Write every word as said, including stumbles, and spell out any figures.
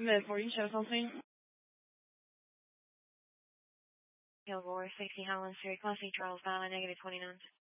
Mid forty, show something. Gilmore, sixty Highland Street, Class C, Charles Valley, negative twenty-nine.